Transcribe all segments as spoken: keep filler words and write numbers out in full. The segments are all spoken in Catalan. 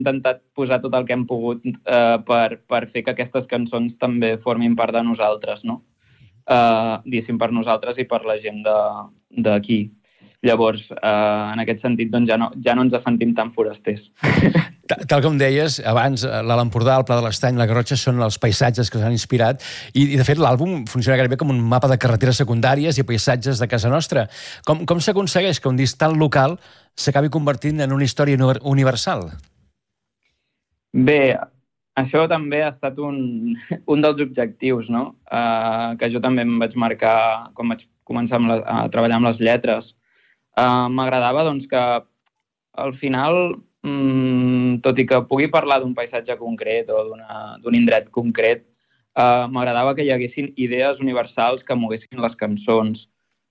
intentat posar tot el que hem pogut eh, per, per fer que aquestes cançons també formin part de nosaltres, no? Eh, diguéssim, per nosaltres i per la gent d'aquí. Llavors, eh, en aquest sentit, doncs ja no, ja no ens sentim tan forasters. Tal com deies, abans l'Alt Empordà, el Pla de l'Estany, la Garrotxa són els paisatges que s'han inspirat i, i de fet l'àlbum funciona gairebé com un mapa de carreteres secundàries i paisatges de casa nostra. Com, com s'aconsegueix que un disc tan local s'acabi convertint en una història universal? Bé, això també ha estat un, un dels objectius, no? Uh, que jo també em vaig marcar quan vaig començar amb la, a treballar amb les lletres. Uh, M'agradava doncs, que al final, mm, tot i que pugui parlar d'un paisatge concret o d'un indret concret, uh, m'agradava que hi haguessin idees universals que moguessin les cançons.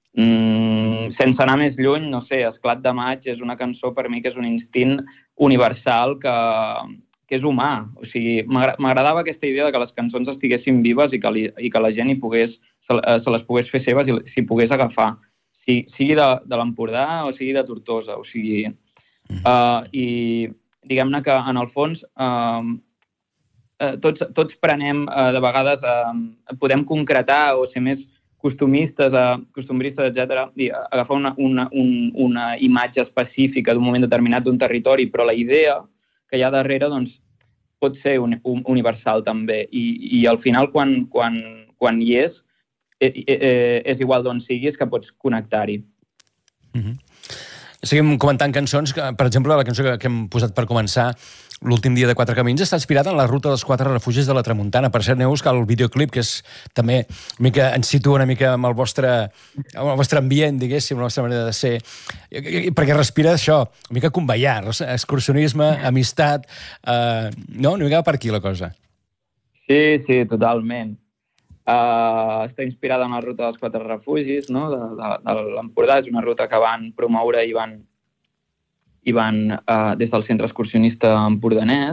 Mm, sense anar més lluny, no sé, Esclat de maig és una cançó per mi que és un instint universal que, que és humà. O sigui, m'agradava aquesta idea de que les cançons estiguessin vives i que, li, i que la gent hi pogués, se, se les pogués fer seves i s'hi pogués agafar. Si, sigui de, de l'Empordà o sigui de Tortosa. O sigui, uh, I diguem-ne que en el fons uh, uh, tots, tots prenem uh, de vegades, uh, podem concretar o ser més costumistes, uh, costumbristes, etcètera, i agafar una, una, un, una imatge específica d'un moment determinat d'un territori, però la idea que hi ha darrere doncs, pot ser un, un, universal també. I, i al final, quan, quan, quan hi és, eh, eh, és igual d'on siguis que pots connectar-hi. Mm-hmm. Seguim comentant cançons. Per exemple, la cançó que, que hem posat per començar, L'últim dia de Quatre Camins, està inspirada en la ruta dels quatre refugis de la Tramuntana. Per cert, aneu a buscar el videoclip, que és també una mica, ens situa una mica amb el vostre, amb el vostre ambient, diguéssim, la vostra manera de ser. Perquè respira això, una mica convallar, excursionisme, amistat, eh, no? Una mica per aquí la cosa. Sí, sí, totalment. Uh, està inspirada en la ruta dels quatre refugis, no? de, de, de l'Empordà. És una ruta que van promoure i van i van uh, des del centre excursionista empordanès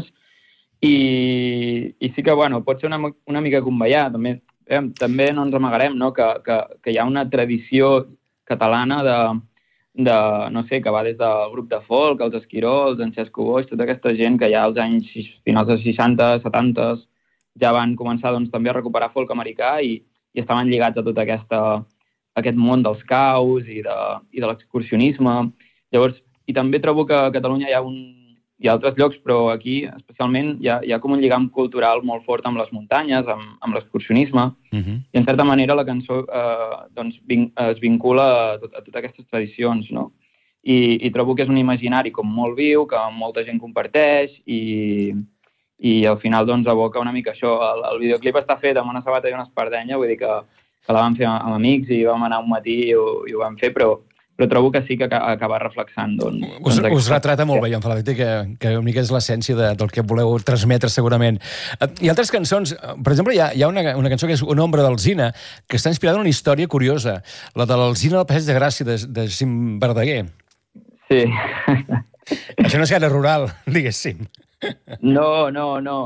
i, i sí que, bueno, pot ser una, una mica convallar. També, eh, també no ens amagarem, no? Que, que, que hi ha una tradició catalana de, de, no sé, que va des del grup de folk, els Esquirols, en Xesco Boix, tota aquesta gent que ja als anys finals dels seixanta, setanta ja van començar doncs, també a recuperar folk americà i, i estaven lligats a tot aquesta, aquest món dels caus i de, i de l'excursionisme. Llavors, i també trobo que a Catalunya hi ha, un, hi ha altres llocs, però aquí especialment hi ha, hi ha com un lligam cultural molt fort amb les muntanyes, amb, amb l'excursionisme, uh-huh. I en certa manera la cançó eh, doncs, vin, es vincula a, tot, a totes aquestes tradicions, no? I, i trobo que és un imaginari com molt viu, que molta gent comparteix i, i al final doncs, evoca una mica això. El, el videoclip està fet amb una sabata i una espardenya, vull dir que, que la vam fer amb amics i vam anar un matí i ho, i ho vam fer, però però trobo que sí que acaba reflexant. Doncs, us, doncs us retrata molt bé, en Falabetti, que, que una mica és l'essència de, del que voleu transmetre segurament. Hi ha altres cançons, per exemple, hi ha, hi ha una, una cançó que és Un ombra d'Alzina, que està inspirada en una història curiosa, la de l'Alzina del Passeig de Gràcia, de, de Cim Verdaguer. Sí. Això no és gaire rural, diguéssim. No, no, no.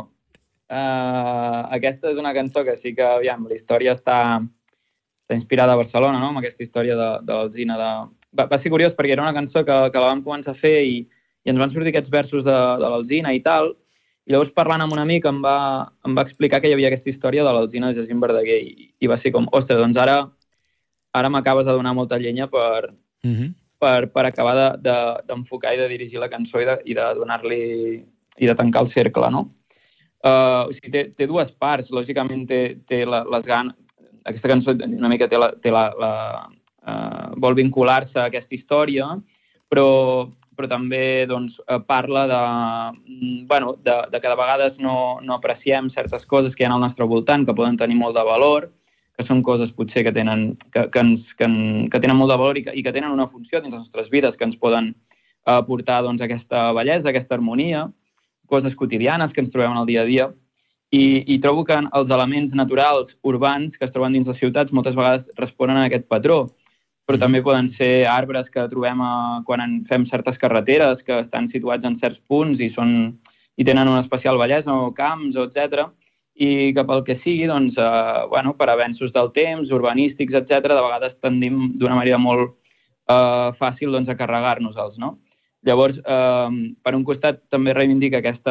Uh, aquesta és una cançó que sí que, aviam, la història està, està inspirada a Barcelona, no?, amb aquesta història de, de l'Alzina de... Va, va ser curiós perquè era una cançó que, que la vam començar a fer i, i ens van sortir aquests versos de, de l'Alzina i tal, i llavors parlant amb un amic em va, em va explicar que hi havia aquesta història de l'Alzina de Jacint Verdaguer i, i va ser com, ostres, doncs ara, ara m'acabes de donar molta llenya per, uh-huh. per, per acabar d'enfocar de, de, i de dirigir la cançó i de, i de donar-li i de tancar el cercle, no? Uh, o sigui, té, té dues parts, lògicament té, té la, les ganes, aquesta cançó una mica té la, té la, la Uh, vol vincular-se a aquesta història, però, però també doncs, uh, parla de, bueno, de, de que de vegades no, no apreciem certes coses que hi ha al nostre voltant, que poden tenir molt de valor, que són coses potser que tenen, que, que ens, que en, que tenen molt de valor i que, i que tenen una funció dins les nostres vides, que ens poden uh, portar doncs, aquesta bellesa, aquesta harmonia, coses quotidianes que ens trobem en el dia a dia. I, i trobo que els elements naturals urbans que es troben dins les ciutats moltes vegades responen a aquest patró, però també poden ser arbres que trobem a, quan en fem certes carreteres que estan situats en certs punts i, són, i tenen una especial bellesa, o camps, o etcètera. I que pel que sigui, doncs, eh, bueno, per avenços del temps, urbanístics, etcètera, de vegades tendim d'una manera molt eh, fàcil doncs, a carregar-nos-els, no? Llavors, eh, per un costat, també reivindica aquesta